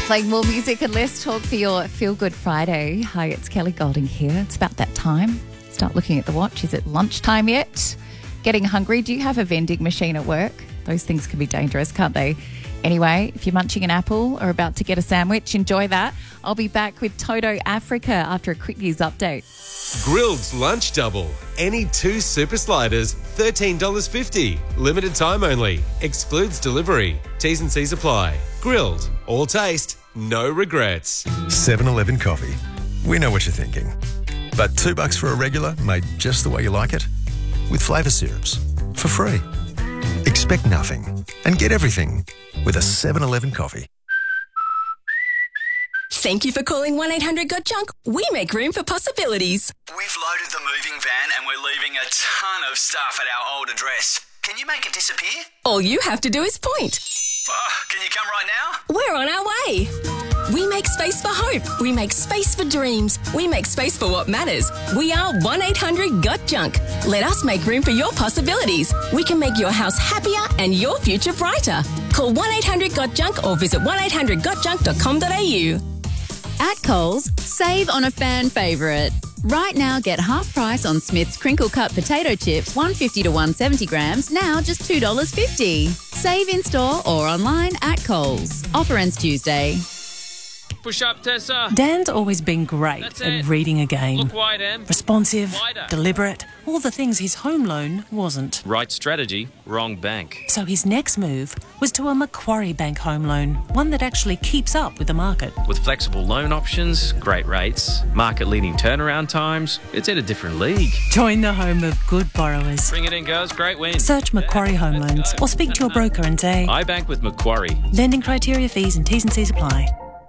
Playing more music and less talk for your Feel Good Friday. Hi, it's Kelly Golding here. It's about that time. Start looking at the watch. Is it lunchtime yet? Getting hungry? Do you have a vending machine at work? Those things can be dangerous, can't they? Anyway, if you're munching an apple or about to get a sandwich, enjoy that. I'll be back with Toto Africa after a quick news update. Grilled's Lunch Double. Any 2 super sliders, $13.50. Limited time only. Excludes delivery. T's and C's apply. Grilled. All taste. No regrets. 7-Eleven coffee. We know what you're thinking. But $2 for a regular made just the way you like it? With flavour syrups. For free. Expect nothing and get everything with a 7-Eleven coffee. Thank you for calling 1-800-GOT-JUNK. We make room for possibilities. We've loaded the moving van and we're leaving a ton of stuff at our old address. Can you make it disappear? All you have to do is point. Can you come right now? We're on our way. We make space for hope. We make space for dreams. We make space for what matters. We are 1-800-GOT-JUNK. Let us make room for your possibilities. We can make your house happier and your future brighter. Call 1-800-GOT-JUNK or visit 1-800-GOTJUNK.com.au. At Coles, save on a fan favourite. Right now, get half price on Smith's crinkle cut potato chips, 150 to 170 grams, now just $2.50. Save in store or online at Coles. Offer ends Tuesday. Push up, Tessa. Dan's always been great at reading a game. Look wide, Em. Responsive, Wider. deliberate, all the things his home loan wasn't. Right strategy, wrong bank. So his next move was to a Macquarie Bank home loan, one that actually keeps up with the market. With flexible loan options, great rates, market-leading turnaround times, it's in a different league. Join the home of good borrowers. Bring it in, girls. Great win. Search Macquarie Home Loans or speak to your broker and say, I bank with Macquarie. lending criteria, fees and T's and C's apply.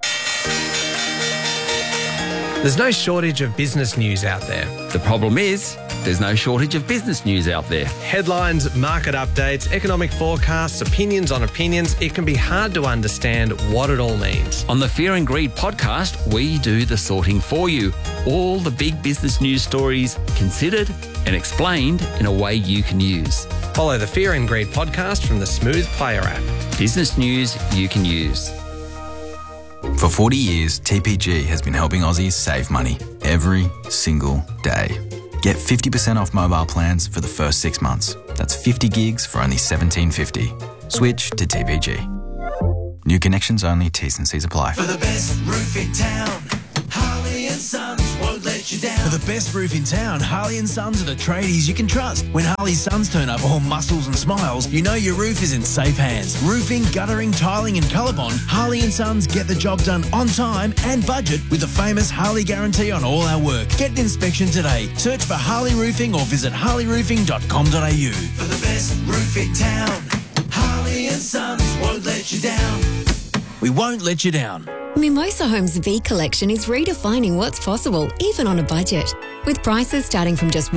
There's no shortage of business news out there. The problem is, there's no shortage of business news out there. Headlines, market updates, economic forecasts, opinions on opinions. It can be hard to understand what it all means. On the Fear and Greed podcast, we do the sorting for you. All the big business news stories considered and explained in a way you can use. Follow the Fear and Greed podcast from the Smooth Player app. Business news you can use. For 40 years, TPG has been helping Aussies save money every single day. Get 50% off mobile plans for the first 6 months. That's 50 gigs for only $17.50. Switch to TPG. New connections only, T's and C's apply. For the best roof in town, Harley and Sons won't let you down. For the best roof in town, Harley and Sons are the tradies you can trust. When Harley Sons turn up all muscles and smiles, you know your roof is in safe hands. Roofing, guttering, tiling and ColourBond, Harley and Sons get the job done on time and budget with the famous Harley guarantee on all our work. Get an inspection today. Search for Harley Roofing or visit harleyroofing.com.au. For the best roof in town, Harley and Sons won't let you down. We won't let you down. Mimosa Homes V Collection is redefining what's possible, even on a budget. With prices starting from just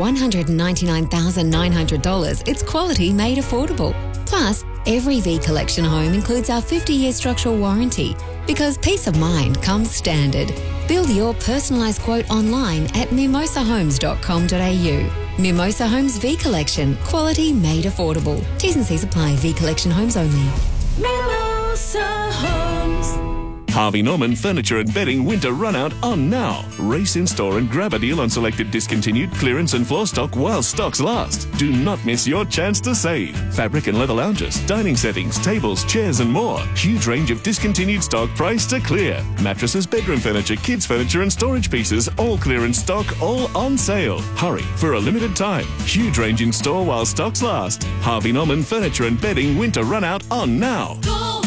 $199,900, it's quality made affordable. Plus, every V Collection home includes our 50-year structural warranty, because peace of mind comes standard. Build your personalised quote online at mimosahomes.com.au. Mimosa Homes V Collection, quality made affordable. T's and C's apply. V Collection homes only. Mimosa Homes. Harvey Norman Furniture and Bedding Winter Runout on now. Race in store and grab a deal on selected discontinued clearance and floor stock while stocks last. Do not miss your chance to save. Fabric and leather lounges, dining settings, tables, chairs and more. Huge range of discontinued stock priced to clear. Mattresses, bedroom furniture, kids furniture and storage pieces, all clearance stock, all on sale. Hurry, for a limited time. Huge range in store while stocks last. Harvey Norman Furniture and Bedding Winter Runout on now.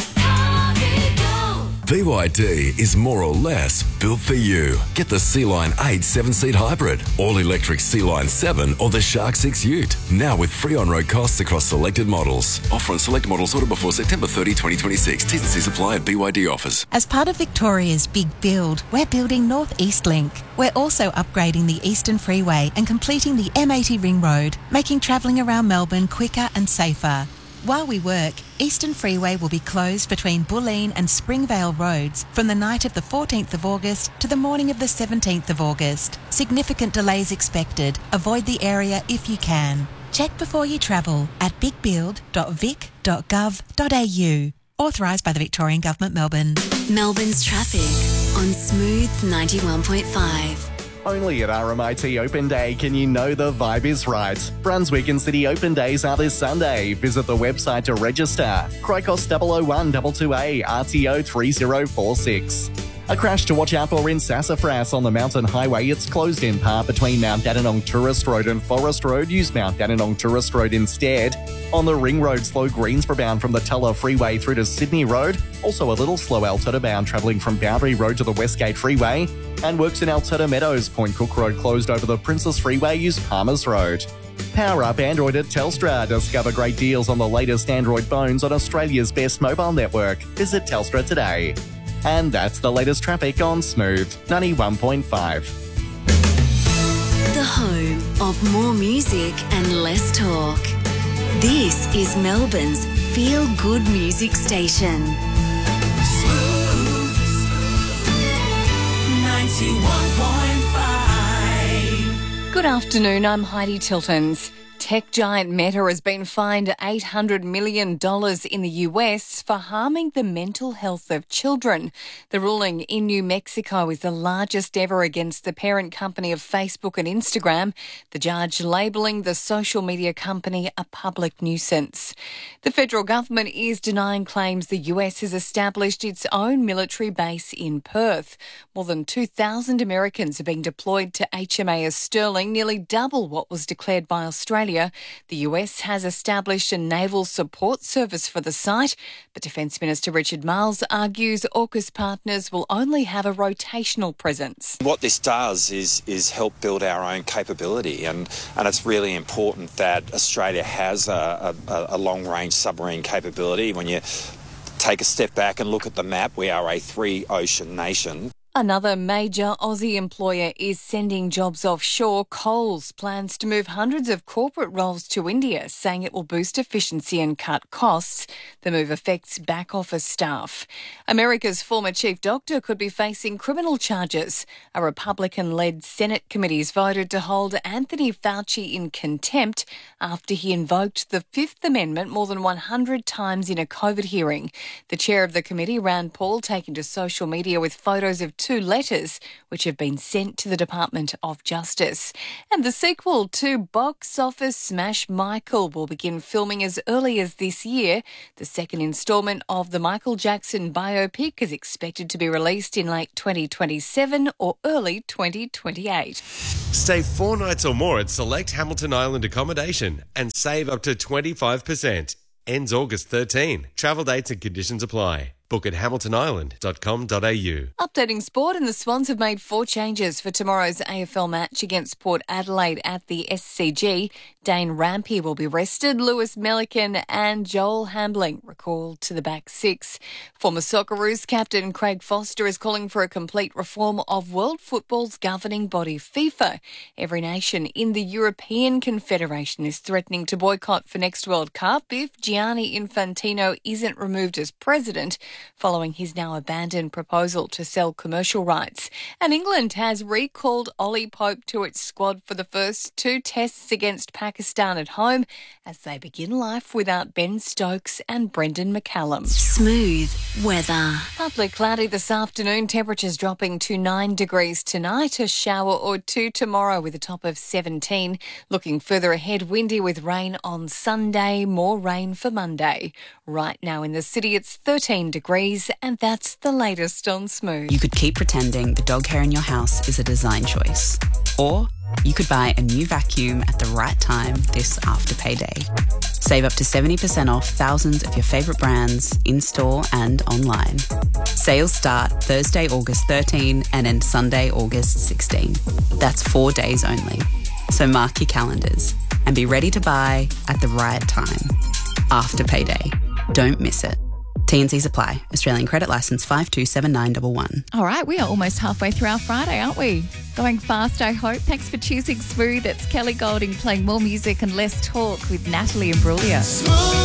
BYD is more or less built for you. Get the Sea-Line 8 7-seat hybrid, all-electric Sea-Line 7 or the Shark 6 Ute. Now with free on-road costs across selected models. Offer on select models ordered before September 30, 2026. T's and C's apply at BYD offers. As part of Victoria's Big Build, we're building North East Link. We're also upgrading the Eastern Freeway and completing the M80 Ring Road, making travelling around Melbourne quicker and safer. While we work, Eastern Freeway will be closed between Bulleen and Springvale roads from the night of the 14th of August to the morning of the 17th of August. Significant delays expected. Avoid the area if you can. Check before you travel at bigbuild.vic.gov.au. Authorised by the Victorian Government, Melbourne. Melbourne's traffic on Smooth 91.5. Only at RMIT Open Day can you know the vibe is right. Brunswick and City Open Days are this Sunday. Visit the website to register. Cricos 001 22A RTO 3046. A crash to watch out for in Sassafras on the Mountain Highway. It's closed in part between Mount Dandenong Tourist Road and Forest Road. Use Mount Dandenong Tourist Road instead. On the Ring Road, slow Greensborough bound from the Tulla Freeway through to Sydney Road. Also a little slow Alberta bound travelling from Boundary Road to the Westgate Freeway. And works in Alberta Meadows. Point Cook Road closed over the Princess Freeway. Use Palmers Road. Power up Android at Telstra. Discover great deals on the latest Android phones on Australia's best mobile network. Visit Telstra today. And that's the latest traffic on Smooth 91.5. The home of more music and less talk. This is Melbourne's feel-good music station. Smooth 91.5. Good afternoon, I'm Heidi Tiltons. Tech giant Meta has been fined $800 million in the US for harming the mental health of children. The ruling in New Mexico is the largest ever against the parent company of Facebook and Instagram, the judge labelling the social media company a public nuisance. The federal government is denying claims the US has established its own military base in Perth. More than 2,000 Americans are being deployed to HMAS Sterling, nearly double what was declared by Australia. The US has established a naval support service for the site, but Defence Minister Richard Marles argues AUKUS partners will only have a rotational presence. What this does is help build our own capability, and it's really important that Australia has a long-range submarine capability. When you take a step back and look at the map, we are a three-ocean nation. Another major Aussie employer is sending jobs offshore. Coles plans to move hundreds of corporate roles to India, saying it will boost efficiency and cut costs. The move affects back office staff. America's former chief doctor could be facing criminal charges. A Republican-led Senate committee has voted to hold Anthony Fauci in contempt after he invoked the Fifth Amendment more than 100 times in a COVID hearing. The chair of the committee, Rand Paul, taking to social media with photos of two letters which have been sent to the Department of Justice. And the sequel to box office smash Michael will begin filming as early as this year. The second instalment of the Michael Jackson biopic is expected to be released in late 2027 or early 2028. Stay 4 nights or more at select Hamilton Island accommodation and save up to 25%. Ends August 13. Travel dates and conditions apply. Book at hamiltonisland.com.au. Updating sport, and the Swans have made 4 changes for tomorrow's AFL match against Port Adelaide at the SCG. Dane Rampe will be rested. Lewis Melican and Joel Hambling recalled to the back 6. Former Socceroos captain Craig Foster is calling for a complete reform of world football's governing body, FIFA. Every nation in the European Confederation is threatening to boycott for next World Cup if Gianni Infantino isn't removed as president, following his now abandoned proposal to sell commercial rights. And England has recalled Ollie Pope to its squad for the first 2 tests against Pakistan at home as they begin life without Ben Stokes and Brendan McCallum. Smooth weather. Partly cloudy this afternoon, temperatures dropping to 9 degrees tonight, a shower or 2 tomorrow with a top of 17. Looking further ahead, windy with rain on Sunday, more rain for Monday. Right now in the city, it's 13 degrees, and that's the latest on Smooth. You could keep pretending the dog hair in your house is a design choice. Or you could buy a new vacuum at the right time this after payday. Save up to 70% off thousands of your favourite brands in-store and online. Sales start Thursday, August 13 and end Sunday, August 16. That's 4 days only. So mark your calendars and be ready to buy at the right time. After payday. Don't miss it. T&Cs apply. Australian credit licence 527911. All right, we are almost halfway through our Friday, aren't we? Going fast, I hope. Thanks for choosing Smooth. It's Kelly Golding playing more music and less talk with Natalie Imbruglia.